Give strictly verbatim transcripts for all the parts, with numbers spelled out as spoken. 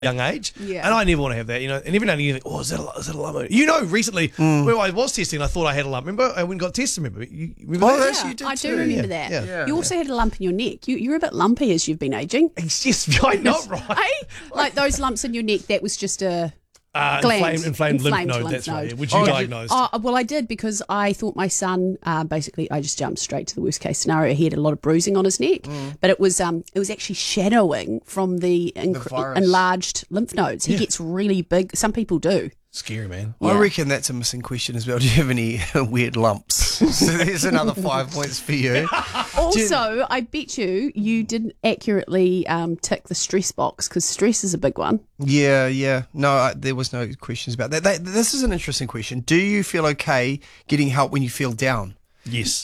young age. Yeah. And I never want to have that, you know. And every now and then you think, oh, is that a, is that a lump? You know, recently, Mm. when I was testing, I thought I had a lump. Remember? I went and got tested, remember? You, remember Oh, that? that's- Yeah, you did I do too. remember Yeah, that. yeah. Yeah. You also had a lump in your neck. You, you're a bit lumpy as you've been aging. Yes, I know, right? Hey? Like those lumps in your neck, that was just a Uh, gland. inflamed, inflamed, lymph Inflamed node, lymph that's right, node. yeah, which you Oh, did- diagnosed. Oh, well, I did because I thought my son, uh, basically, I just jumped straight to the worst case scenario. He had a lot of bruising on his neck, Mm. but it was um, it was actually shadowing from the, inc- virus. enlarged lymph nodes. He Yeah. gets really big. Some people do. Scary, man. I Yeah. reckon that's a missing question as well. Do you have any weird lumps? So there's another five points for you. Also, I bet you you didn't accurately um, tick the stress box because stress is a big one. Yeah, yeah. No, I, there was no questions about that. that. This is an interesting question. Do you feel okay getting help when you feel down? Yes.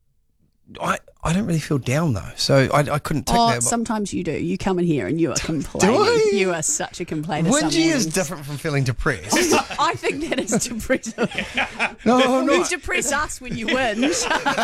I, I don't really feel down though, so I, I couldn't tick Oh, that. But sometimes you do. You come in here and you are complaining. I? You are such a complainer. some Whingy is mornings. different from feeling depressed. I think that is depressive. No, no. You depress us when you whinge.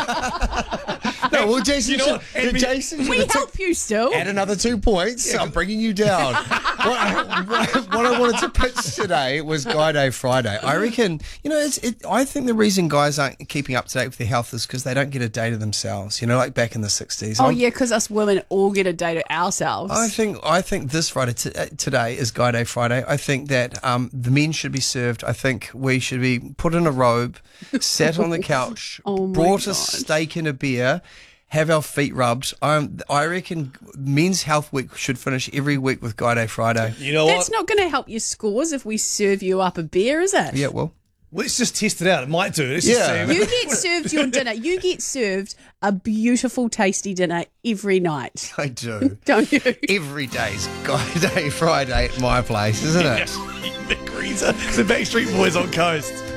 No, well, Jason, You know what? should- And we- Jason should We have help you still. add another two points. I'm bringing you down. what, I, what, what I wanted to pitch today was Guy Day Friday. I reckon, you know, it's, it, I think the reason guys aren't keeping up to date with their health is because they don't get a day to themselves. You know, like back in the sixties. Oh I'm- yeah, because us women all get a day to ourselves. I think I think this Friday t- uh, today is Guy Day Friday. I think that um, the men should be served. I think we should be put in a robe, sat on the couch, Oh my brought a God. steak and a beer, have our feet rubbed. Um, I reckon Men's Health Week should finish every week with Guy Day Friday. You know That's what? not going to help your scores if we serve you up a beer, is it? Yeah, well, Let's just test it out. It might do. Let's Yeah. just see. You get served your dinner. You get served a beautiful, tasty dinner every night, I do. don't you? Every day's Guy Day Friday at my place, isn't it? the Greaser, the Backstreet Boys on Coast.